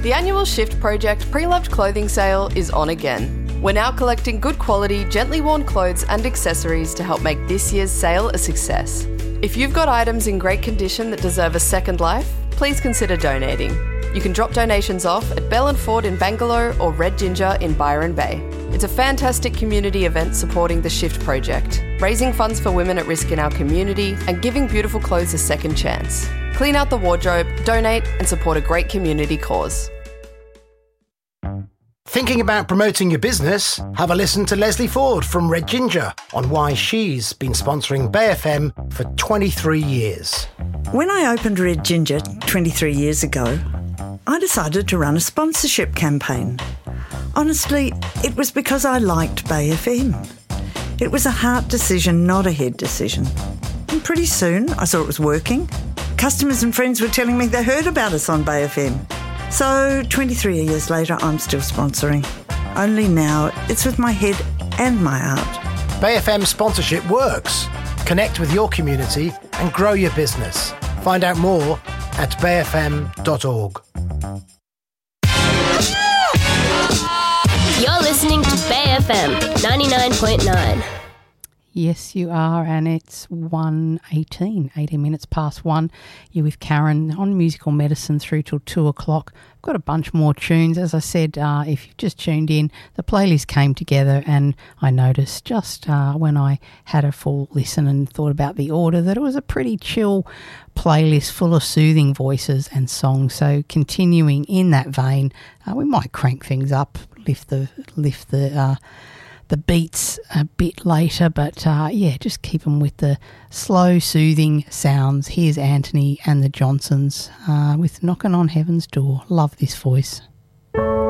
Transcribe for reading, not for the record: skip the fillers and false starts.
The annual Shift Project pre-loved clothing sale is on again. We're now collecting good quality, gently worn clothes and accessories to help make this year's sale a success. If you've got items in great condition that deserve a second life, please consider donating. You can drop donations off at Bell and Ford in Bangalore or Red Ginger in Byron Bay. It's a fantastic community event supporting the Shift Project, raising funds for women at risk in our community and giving beautiful clothes a second chance. Clean out the wardrobe, donate and support a great community cause. Thinking about promoting your business? Have a listen to Leslie Ford from Red Ginger on why she's been sponsoring Bay FM for 23 years. When I opened Red Ginger 23 years ago, I decided to run a sponsorship campaign. Honestly, it was because I liked Bay FM. It was a heart decision, not a head decision. And pretty soon I saw it was working. Customers and friends were telling me they heard about us on Bay FM. So 23 years later, I'm still sponsoring. Only now it's with my head and my heart. Bay FM sponsorship works. Connect with your community and grow your business. Find out more at bayfm.org. You're listening to Bay FM 99.9. Yes, you are, and it's 1:18, 18 minutes past 1. You're with Karen on Musical Medicine through till 2 o'clock. I've got a bunch more tunes. As I said, if you've just tuned in, the playlist came together and I noticed just when I had a full listen and thought about the order that it was a pretty chill playlist full of soothing voices and songs. So continuing in that vein, we might crank things up, lift the beats a bit later, but just keep them with the slow, soothing sounds. Here's Anthony and the Johnsons with Knocking on Heaven's Door. Love this voice.